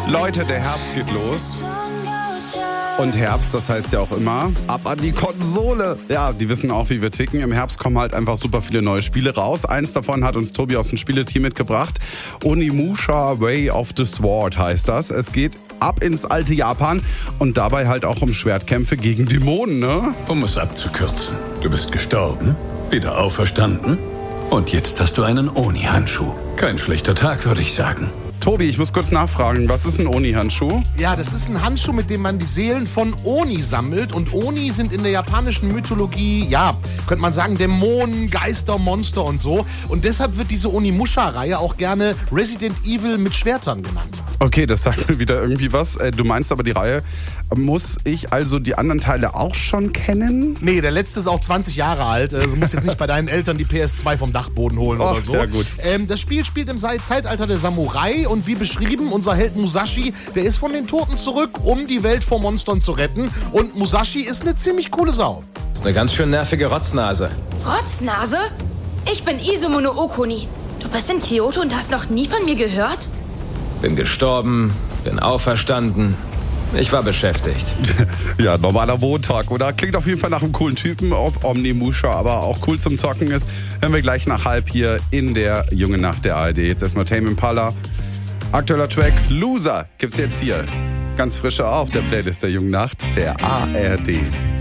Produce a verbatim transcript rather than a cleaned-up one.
Leute, der Herbst geht los. Und Herbst, das heißt ja auch immer, ab an die Konsole. Ja, die wissen auch, wie wir ticken. Im Herbst kommen halt einfach super viele neue Spiele raus. Eins davon hat uns Tobi aus dem Spieleteam mitgebracht. Onimusha Way of the Sword heißt das. Es geht ab ins alte Japan und dabei halt auch um Schwertkämpfe gegen Dämonen, ne? Um es abzukürzen, du bist gestorben, wieder auferstanden und jetzt hast du einen Oni-Handschuh. Kein schlechter Tag, würde ich sagen. Tobi, ich muss kurz nachfragen, was ist ein Oni-Handschuh? Ja, das ist ein Handschuh, mit dem man die Seelen von Oni sammelt. Und Oni sind in der japanischen Mythologie, ja, könnte man sagen, Dämonen, Geister, Monster und so. Und deshalb wird diese Onimusha-Reihe auch gerne Resident Evil mit Schwertern genannt. Okay, das sagt mir wieder irgendwie was. Du meinst aber die Reihe, muss ich also die anderen Teile auch schon kennen? Nee, der letzte ist auch zwanzig Jahre alt. Also du musst jetzt nicht bei deinen Eltern die P S zwei vom Dachboden holen Och, oder so. Ja, gut. Ähm, das Spiel spielt im Zeitalter der Samurai und wie beschrieben, unser Held Musashi, der ist von den Toten zurück, um die Welt vor Monstern zu retten. Und Musashi ist eine ziemlich coole Sau. Eine ganz schön nervige Rotznase. Rotznase? Ich bin Izumo no Okuni. Du bist in Kyoto und hast noch nie von mir gehört? Bin gestorben, bin auferstanden. Ich war beschäftigt. Ja, normaler Montag, oder? Klingt auf jeden Fall nach einem coolen Typen, ob Onimusha aber auch cool zum Zocken ist. Hören wir gleich nach halb hier in der Jungen Nacht der A R D. Jetzt erstmal Tame Impala. Aktueller Track Loser gibt's jetzt hier. Ganz frische auf der Playlist der Jungen Nacht der A R D.